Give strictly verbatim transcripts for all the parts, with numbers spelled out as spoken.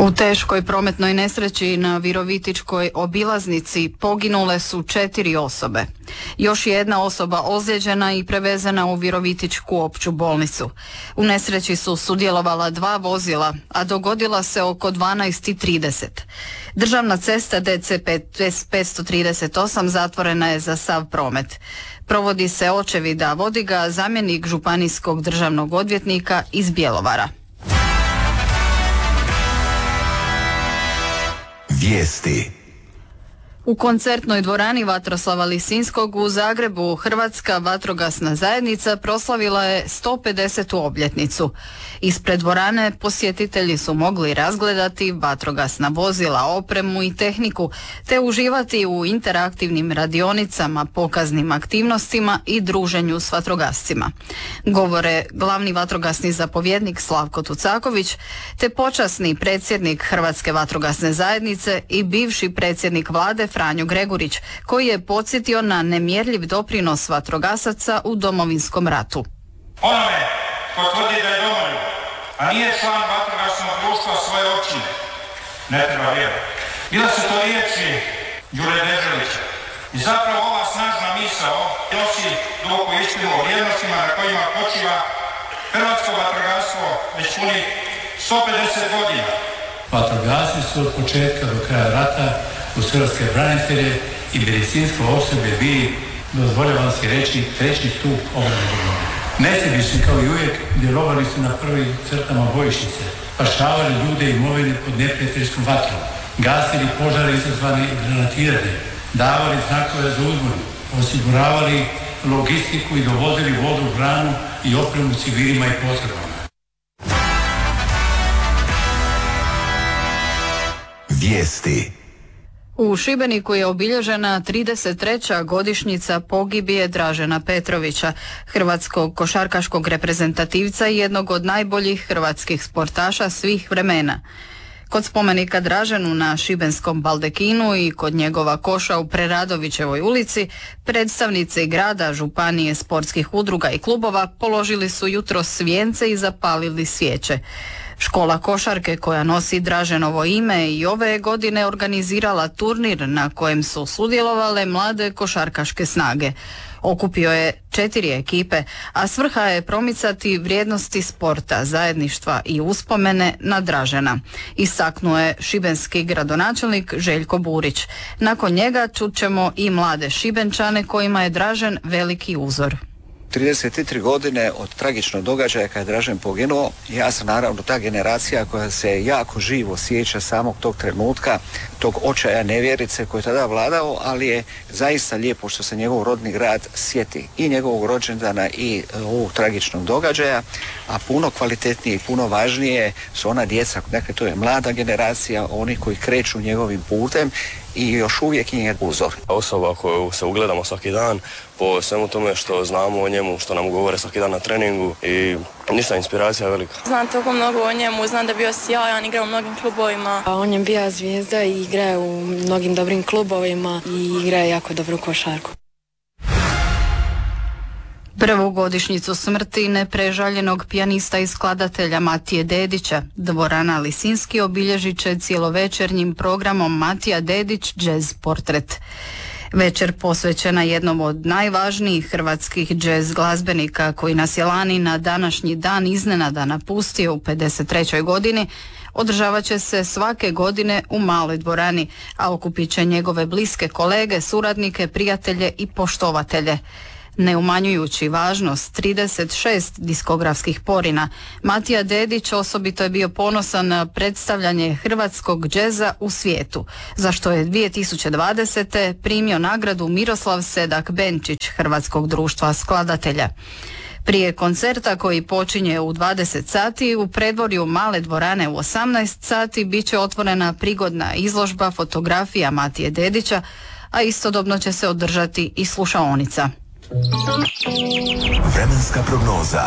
U teškoj prometnoj nesreći na Virovitičkoj obilaznici poginule su četiri osobe. Još jedna osoba ozlijeđena i prevezena u Virovitičku opću bolnicu. U nesreći su sudjelovala dva vozila, a dogodila se oko dvanaest i trideset. Državna cesta D C petsto trideset osam zatvorena je za sav promet. Provodi se očevid, a vodi ga zamjenik županijskog državnog odvjetnika iz Bjelovara. Vijesti. U koncertnoj dvorani Vatroslava Lisinskog u Zagrebu Hrvatska vatrogasna zajednica proslavila je sto pedesetu obljetnicu. Ispred dvorane posjetitelji su mogli razgledati vatrogasna vozila, opremu i tehniku, te uživati u interaktivnim radionicama, pokaznim aktivnostima i druženju s vatrogascima. Govore glavni vatrogasni zapovjednik Slavko Tucaković, te počasni predsjednik Hrvatske vatrogasne zajednice i bivši predsjednik vlade Franjo Gregurić, koji je podsjetio na nemjerljiv doprinos vatrogasaca u Domovinskom ratu. Onome ko tvrdi da je domoljub, a nije član vatrogasnog društva svoje općine, ne treba vjerovati. Bila su to riječi Đure Deželića. I zapravo ova snažna misao nosi duboku istinu o vrijednostima na kojima počiva hrvatsko vatrogastvo već punih sto pedeset godina. Vatrogasci su od početka do kraja rata uz hrvatske branitelje i medicinsko osoblje bili, dozvoljavam si reći, treći stup obrane domovine. Nesebični kao i uvijek djelovali su na prvim crtama bojišnice, spašavali ljude i imovine pod neprijateljskom vatrom, gasili požare izazvane granatiranjem, davali znakove za uzbunu, osiguravali logistiku i dovozili vodu, hranu i opremu civilima i potrebama. Vijesti. U Šibeniku je obilježena trideset treća godišnjica pogibije Dražena Petrovića, hrvatskog košarkaškog reprezentativca i jednog od najboljih hrvatskih sportaša svih vremena. Kod spomenika Draženu na šibenskom baldekinu i kod njegova koša u Preradovićevoj ulici, predstavnici grada, županije, sportskih udruga i klubova položili su jutros vijence i zapalili svijeće. Škola košarke, koja nosi Draženovo ime, i ove godine organizirala turnir na kojem su sudjelovale mlade košarkaške snage. Okupio je četiri ekipe, a svrha je promicati vrijednosti sporta, zajedništva i uspomene na Dražena, istaknuo je šibenski gradonačelnik Željko Burić. Nakon njega čućemo i mlade Šibenčane kojima je Dražen veliki uzor. trideset tri godine od tragičnog događaja kada je Dražen poginuo, ja sam naravno ta generacija koja se jako živo sjeća samog tog trenutka, tog očaja nevjerice koji je tada vladao, ali je zaista lijepo što se njegov rodni grad sjeti i njegovog rođendana i ovog tragičnog događaja, a puno kvalitetnije i puno važnije su ona djeca, dakle to je mlada generacija, oni koji kreću njegovim putem i još uvijek je uzor. Osoba koju se ugledamo svaki dan po svemu tome što znamo o njemu, što nam govore svaki dan na treningu i ništa, inspiracija je velika. Znam toliko mnogo o njemu, znam da je bio sjajan, igrao u mnogim klubovima. On je bio zvijezda i igra u mnogim dobrim klubovima i igra jako dobru košarku. Prvu godišnjicu smrti neprežaljenog pijanista i skladatelja Matije Dedića dvorana Lisinski obilježit će cijelovečernjim programom Matija Dedić Jazz Portret. Večer posvećena jednom od najvažnijih hrvatskih jazz glazbenika koji nas je lani na današnji dan iznenada napustio u pedeset trećoj godini, održavat će se svake godine u maloj dvorani, a okupit će njegove bliske kolege, suradnike, prijatelje i poštovatelje. Ne umanjujući važnost trideset šest diskografskih porina, Matija Dedić osobito je bio ponosan na predstavljanje hrvatskog džeza u svijetu, za što je dvije tisuće dvadesete. primio nagradu Miroslav Sedak Benčić Hrvatskog društva skladatelja. Prije koncerta koji počinje u dvadeset sati u predvorju male dvorane u osamnaest sati bit će otvorena prigodna izložba fotografija Matije Dedića, a istodobno će se održati i slušaonica. Vremenska prognoza.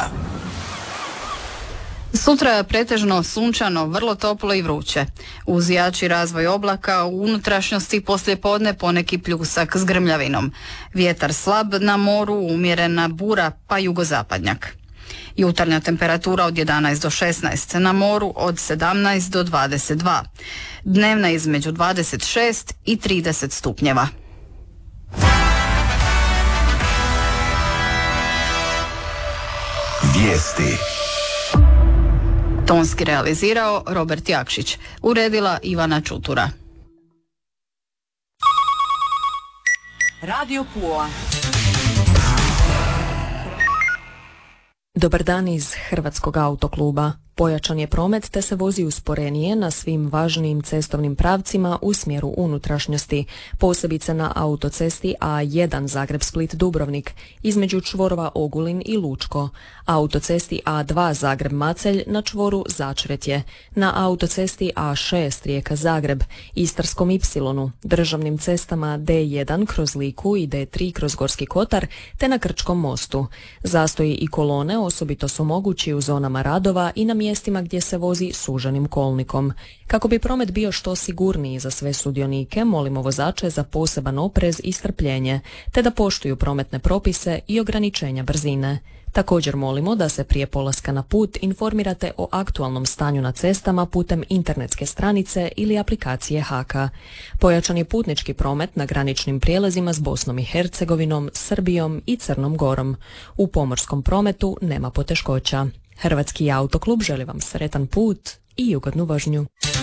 Sutra je pretežno sunčano, vrlo toplo i vruće. Uz jači razvoj oblaka u unutrašnjosti poslijepodne poneki pljusak s grmljavinom. Vjetar slab, na moru umjerena bura pa jugozapadnjak. Jutarnja temperatura od jedanaest do šesnaest, na moru od sedamnaest do dvadeset dva. Dnevna između dvadeset šest i trideset stupnjeva. Vijesti. Tonski realizirao Robert Jakšić, uredila Ivana Čutura. Radio Pula. Dobar dan iz Hrvatskog autokluba. Pojačan je promet te se vozi usporenije na svim važnijim cestovnim pravcima u smjeru unutrašnjosti, posebice na autocesti A jedan Zagreb-Split-Dubrovnik, između čvorova Ogulin i Lučko, autocesti A dva Zagreb-Macelj na čvoru Začretje, na autocesti A šest Rijeka-Zagreb, Istarskom Ipsilonu, državnim cestama D jedan kroz Liku i D tri kroz Gorski Kotar, te na Krčkom mostu. Zastoji i kolone osobito su mogući u zonama radova i na mjestima gdje se vozi suženim kolnikom. Kako bi promet bio što sigurniji za sve sudionike, molimo vozače za poseban oprez i strpljenje, te da poštuju prometne propise i ograničenja brzine. Također molimo da se prije polaska na put informirate o aktualnom stanju na cestama putem internetske stranice ili aplikacije Haka. Pojačan je putnički promet na graničnim prijelazima s Bosnom i Hercegovinom, Srbijom i Crnom Gorom. U pomorskom prometu nema poteškoća. Hrvatski autoklub želi vam sretan put i ugodnu vožnju.